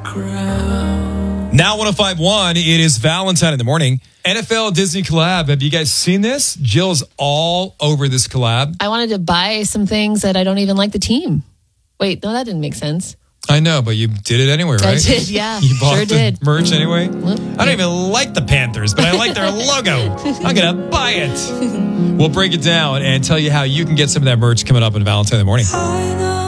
Now 105.1, it is Valentine in the morning. NFL Disney collab. Have you guys seen this? Jill's all over this collab. I wanted to buy some things that I don't even like the team. Wait, no, that didn't make sense. I know, but you did it anyway, right? I did, yeah. You bought sure the did. merch anyway? I don't even like the Panthers, but I like their logo. I'm going to buy it. We'll break it down and tell you how you can get some of that merch coming up in Valentine in the morning.